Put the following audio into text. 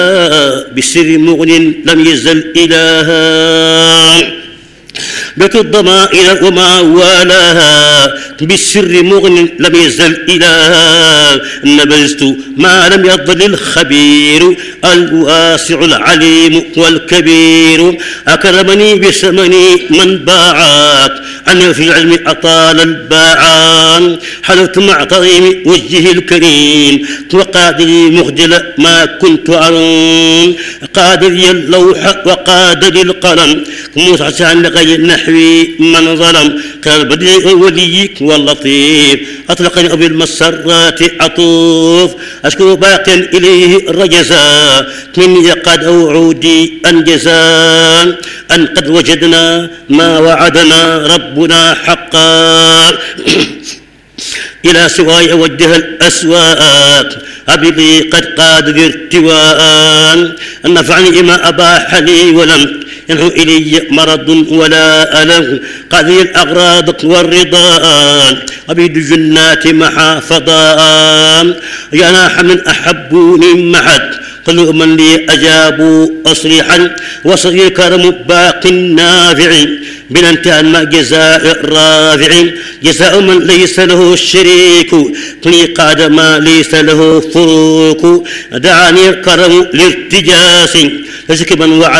بالسر مغن لم يزل إلها بك الضمائر وما والاها بالسر مغن لم يزل إلها نبذت ما لم يضل الخبير الواسع العليم والكبير أكرمني بثمني من باعك أنا في العلم أطال الباعان حلفت مع طريم وجهه الكريم وقادري مخجل ما كنت أرون قادري اللوح وقادري القلم موسعسان لغير نحوي من ظلم قال بديع وليك واللطيف أطلقني أبي المسرات عطوف أشكر باقيا إليه الرجزا مني قد أوعودي أنجزا أن قد وجدنا ما وعدنا ربنا حقا إلى سواي أوجه الأسواق أبي قد قادر ارتواء نفعني ما أباح لي ولم ينحو إلي مرض ولا ألم قاضي الأغراض والرضا أبيد الجنات محافظا يا ناح من أحبوني معد كل من لي أجابوا أصريحا وصغير كرم باق نافع بلا انتهى ما جزاء رافع جزاء من ليس له الشريك كل قاد ما ليس له فروق دعاني الكرم لارتجاس لسكبا